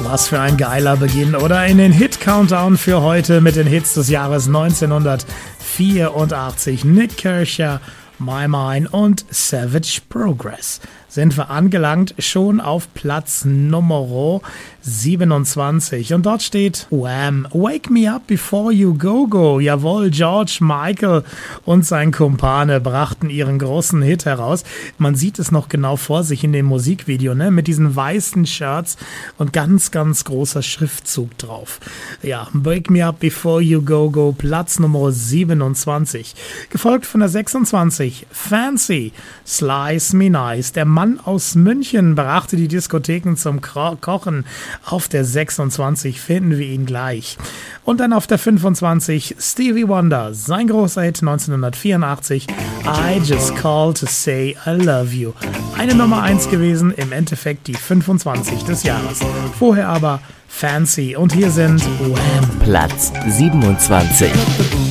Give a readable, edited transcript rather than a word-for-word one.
Was für ein geiler Beginn, oder? In den Hit-Countdown für heute mit den Hits des Jahres 1984. Nik Kershaw, My Mine und Savage Progress. Sind wir angelangt, schon auf Platz Nummer 27. Und dort steht Wham! Wake Me Up Before You Go Go. Jawohl, George Michael und sein Kumpane brachten ihren großen Hit heraus. Man sieht es noch genau vor sich in dem Musikvideo, ne? Mit diesen weißen Shirts und ganz, ganz großer Schriftzug drauf. Ja, Wake Me Up Before You Go Go, Platz Nummer 27. Gefolgt von der 26, Fancy, Slice Me Nice. Der Mann aus München brachte die Diskotheken zum Kochen. Auf der 26 finden wir ihn gleich. Und dann auf der 25 Stevie Wonder, sein großer Hit 1984, I Just Called to Say I Love You. Eine Nummer 1 gewesen, im Endeffekt die 25 des Jahres. Vorher aber Fancy und hier sind Wham! Platz 27.